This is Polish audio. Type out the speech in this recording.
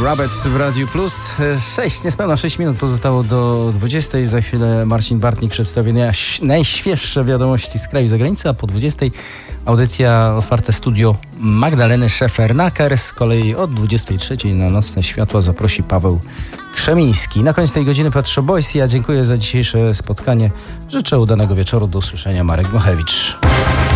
Rabbit w Radiu Plus. Niespełna 6 minut pozostało do 20. Za chwilę Marcin Bartnik przedstawi najświeższe wiadomości z kraju i zagranicy, a po 20. audycja Otwarte Studio Magdaleny Szefer-Naker. Z kolei od 23. na Nocne Światła zaprosi Paweł Krzemiński. Na koniec tej godziny Patrz Boys. Ja dziękuję za dzisiejsze spotkanie. Życzę udanego wieczoru. Do usłyszenia. Marek Mochewicz.